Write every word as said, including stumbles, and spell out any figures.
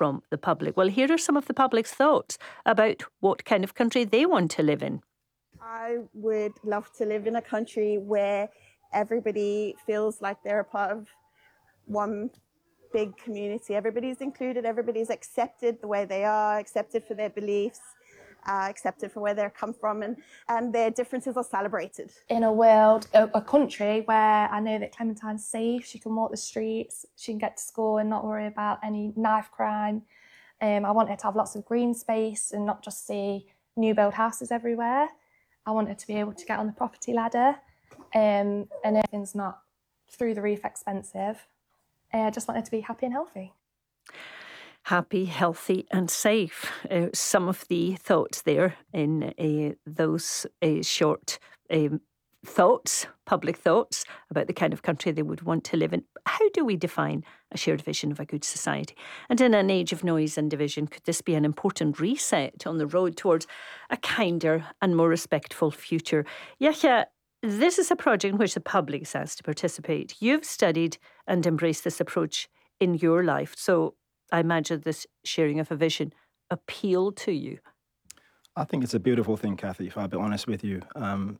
from the public. Well, here are some of the public's thoughts about what kind of country they want to live in. I would love to live in a country where everybody feels like they're a part of one big community. Everybody's included, everybody's accepted the way they are, accepted for their beliefs, uh, accepted for where they come from, and, and their differences are celebrated. In a world, a, a country where I know that Clementine's safe, she can walk the streets, she can get to school and not worry about any knife crime. Um, I want her to have lots of green space and not just see new build houses everywhere. I want her to be able to get on the property ladder, um, and everything's not through the roof expensive. Uh, I just want her to be happy and healthy. Happy, healthy and safe. Uh, some of the thoughts there in uh, those uh, short um, thoughts, public thoughts about the kind of country they would want to live in. How do we define a shared vision of a good society? And in an age of noise and division, could this be an important reset on the road towards a kinder and more respectful future? Yahya, this is a project in which the public is asked to participate. You've studied and embraced this approach in your life. So I imagine this sharing of a vision appealed to you. I think it's a beautiful thing, Kathy, if I'll be honest with you. Um,